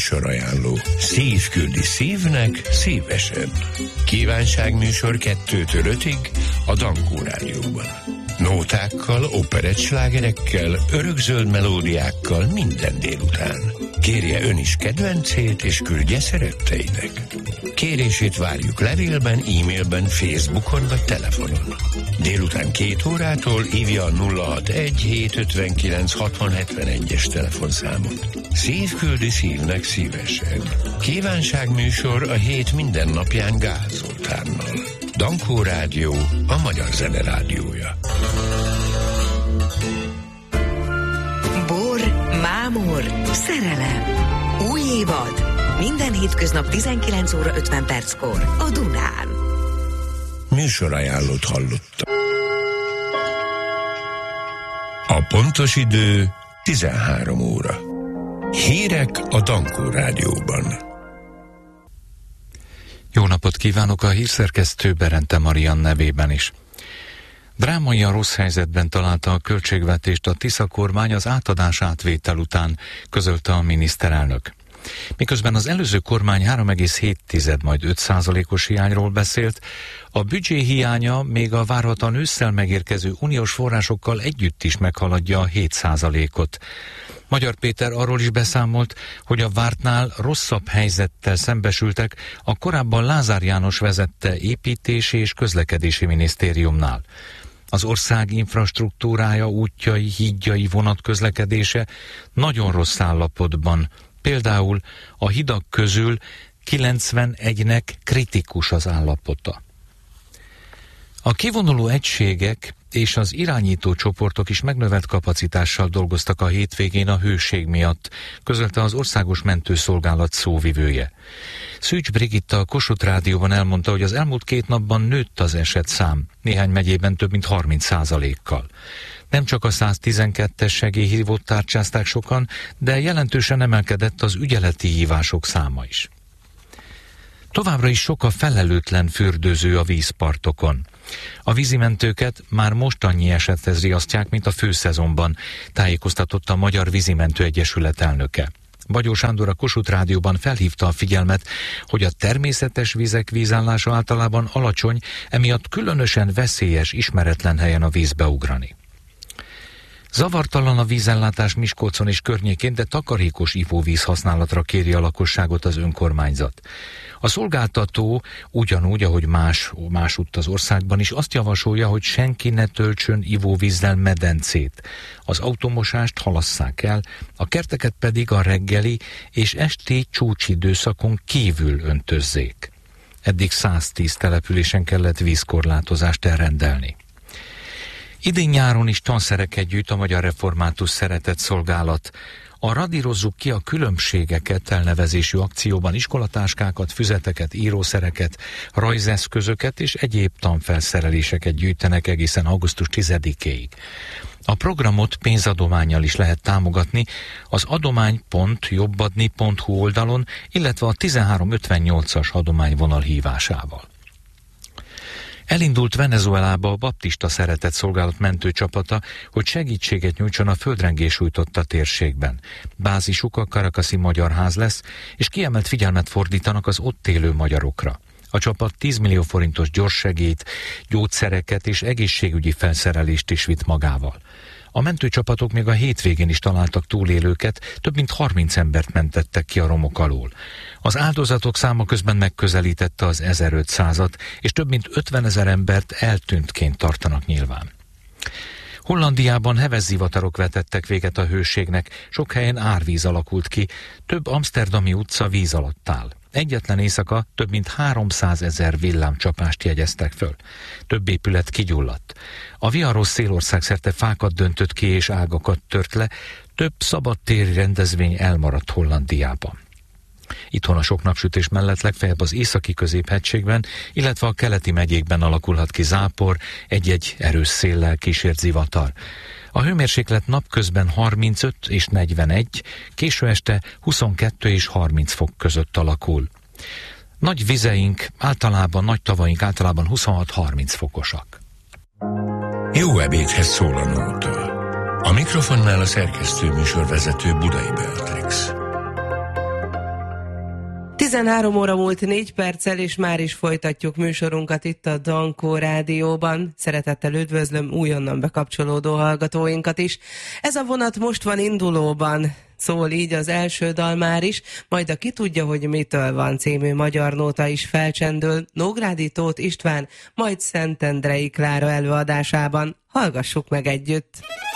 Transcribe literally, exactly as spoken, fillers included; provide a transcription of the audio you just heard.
Műsorajánló. Szív küldi szívnek szívesen. Kívánságműsor kettőtől ötig a Dankó Rádióban. Nótákkal, operettslágerekkel, örökzöld melódiákkal minden délután. Kérje ön is kedvencét, és küldje szeretteinek. Kérését várjuk levélben, e-mailben, Facebookon vagy telefonon. Délután két órától hívja a nulla hatvanegy hétszázötvenkilenc hatvan hetvenegyes telefonszámot. Szív küldi szívnek szívesen. Kívánságműsor a hét minden napján Gál Zoltánnal. Dankó Rádió, a magyar zene rádiója. Bor, mámor, szerelem. Új évad. Minden hétköznap tizenkilenc óra ötven perckor a Dunán. Műsorajánlót hallottam. A pontos idő tizenhárom óra. Hírek a Dankó Rádióban. Jó napot kívánok a hírszerkesztő Berente Marian nevében is. Drámaian rossz helyzetben találta a költségvetést a Tisza kormány az átadás átvétel után, közölte a miniszterelnök. Miközben az előző kormány három egész hét majd öt százalékos hiányról beszélt, a büdzsé hiánya még a várhatóan ősszel megérkező uniós forrásokkal együtt is meghaladja a hét százalékot. Magyar Péter arról is beszámolt, hogy a vártnál rosszabb helyzettel szembesültek a korábban Lázár János vezette építési és közlekedési minisztériumnál. Az ország infrastruktúrája, útjai, hídjai, vonatközlekedése nagyon rossz állapotban. Például a hidak közül kilencvenegynek kritikus az állapota. A kivonuló egységek és az irányító csoportok is megnövelt kapacitással dolgoztak a hétvégén a hőség miatt, közölte az Országos Mentőszolgálat szóvivője. Szűcs Brigitta a Kossuth Rádióban elmondta, hogy az elmúlt két napban nőtt az esetszám, néhány megyében több mint harminc százalékkal. Nem csak a száztizenkettes segélyhívót tárcsázták sokan, de jelentősen emelkedett az ügyeleti hívások száma is. Továbbra is sok a felelőtlen fürdőző a vízpartokon. A vízimentőket már most annyi esethez riasztják, mint a főszezonban, tájékoztatott a Magyar Vízimentő Egyesület elnöke. Bagyó Sándor a Kossuth Rádióban felhívta a figyelmet, hogy a természetes vizek vízállása általában alacsony, emiatt különösen veszélyes ismeretlen helyen a vízbe ugrani. Zavartalan a vízellátás Miskolcon és környékén, de takarékos ivóvíz használatra kéri a lakosságot az önkormányzat. A szolgáltató ugyanúgy, ahogy más, másutt az országban is azt javasolja, hogy senki ne töltsön ivóvízzel medencét. Az automosást halasszák el, a kerteket pedig a reggeli és esti csúcsidőszakon kívül öntözzék. Eddig száztíz településen kellett vízkorlátozást elrendelni. Idén nyáron is tanszereket gyűjt a Magyar Református Szeretett Szolgálat. A Radírozzuk ki a különbségeket elnevezésű akcióban iskolatáskákat, füzeteket, írószereket, rajzeszközöket és egyéb tanfelszereléseket gyűjtenek egészen augusztus tizedikéig. A programot pénzadománnyal is lehet támogatni az adomány pont jobbadni pont hu oldalon, illetve a tizenhárom ötvennyolcas adományvonal hívásával. Elindult Venezuelába a Baptista Szeretett Szolgálat mentőcsapata, hogy segítséget nyújtson a földrengés sújtotta térségben. Bázisuk a Caracasi Magyar Ház lesz, és kiemelt figyelmet fordítanak az ott élő magyarokra. A csapat tíz millió forintos gyorssegélyt, gyógyszereket és egészségügyi felszerelést is vitt magával. A mentőcsapatok még a hétvégén is találtak túlélőket, több mint harminc embert mentettek ki a romok alól. Az áldozatok száma közben megközelítette az ezerötszázat, és több mint ötvenezer embert eltűntként tartanak nyilván. Hollandiában heves zivatarok vetettek véget a hőségnek, sok helyen árvíz alakult ki, több amszterdami utca víz alatt áll. Egyetlen éjszaka több mint háromszázezer villámcsapást jegyeztek föl. Több épület kigyulladt. A viharos szél országszerte fákat döntött ki és ágakat tört le, több szabadtéri rendezvény elmaradt Hollandiában. Itthon a sok napsütés mellett legfeljebb az északi középhegységben, illetve a keleti megyékben alakulhat ki zápor, egy-egy erős széllel kísért zivatar. A hőmérséklet napközben harmincöt és negyvenegy, késő este huszonkettő és harminc fok között alakul. Nagy vizeink, általában nagy tavaink általában huszonhat-harminc fokosak. Jó ebédhez szól a nóta. A mikrofonnál a szerkesztő műsorvezető Budai Beatrix. tizenhárom óra múlt négy perccel, és már is folytatjuk műsorunkat itt a Dankó Rádióban. Szeretettel üdvözlöm újonnan bekapcsolódó hallgatóinkat is. Ez a vonat most van indulóban, szól így az első dal már is, majd a Ki tudja, hogy mitől van című magyar nóta is felcsendül Nógrádi Tóth István, majd Szentendrei Klára előadásában. Hallgassuk meg együtt!